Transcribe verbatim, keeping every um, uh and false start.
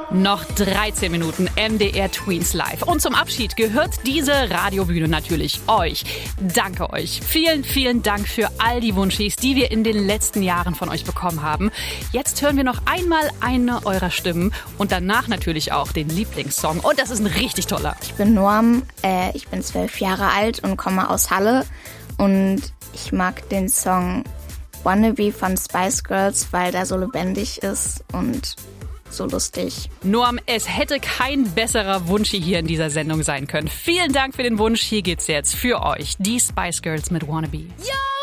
Noch dreizehn Minuten M D R Tweens Live. Und zum Abschied gehört diese Radiobühne natürlich euch. Danke euch. Vielen, vielen Dank für all die Wunschis, die wir in den letzten Jahren von euch bekommen haben. Jetzt hören wir noch einmal eine eurer Stimmen und danach natürlich auch den Lieblingssong. Und das ist ein richtig toller. Ich bin Norm, äh, ich bin zwölf Jahre alt und komme aus Halle. Und ich mag den Song Wannabe von Spice Girls, weil der so lebendig ist und so lustig. Norm, es hätte kein besserer Wunsch hier in dieser Sendung sein können. Vielen Dank für den Wunsch. Hier geht's jetzt für euch. Die Spice Girls mit Wannabe. Ja!